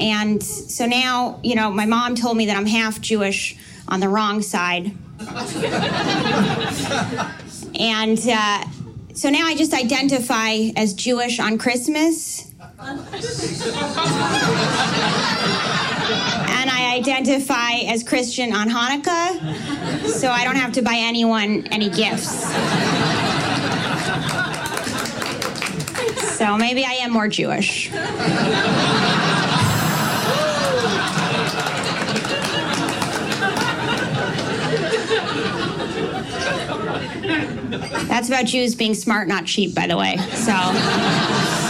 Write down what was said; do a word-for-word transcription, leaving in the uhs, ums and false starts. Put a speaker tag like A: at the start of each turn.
A: And so now, you know, my mom told me that I'm half Jewish on the wrong side. And uh, so now I just identify as Jewish on Christmas. And I identify as Christian on Hanukkah, so I don't have to buy anyone any gifts. So maybe I am more Jewish. That's about Jews being smart, not cheap, by the way. So.